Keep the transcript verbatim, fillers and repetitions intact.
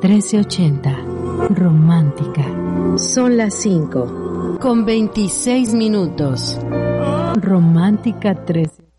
trece ochenta. Romántica. Son las cinco. Con veintiséis minutos. Romántica trece.